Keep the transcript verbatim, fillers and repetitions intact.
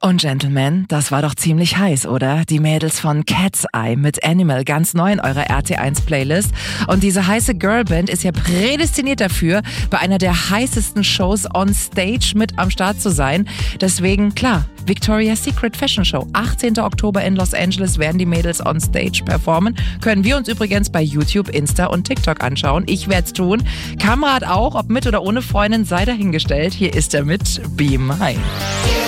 Und Gentlemen, das war doch ziemlich heiß, oder? Die Mädels von Cat's Eye mit Animal, ganz neu in eurer R T eins Playlist. Und diese heiße Girlband ist ja prädestiniert dafür, bei einer der heißesten Shows on Stage mit am Start zu sein. Deswegen, klar, Victoria's Secret Fashion Show. achtzehnten Oktober in Los Angeles werden die Mädels on Stage performen. Können wir uns übrigens bei YouTube, Insta und TikTok anschauen. Ich werde es tun. Kamerad auch, ob mit oder ohne Freundin, sei dahingestellt. Hier ist er mit Be Mine.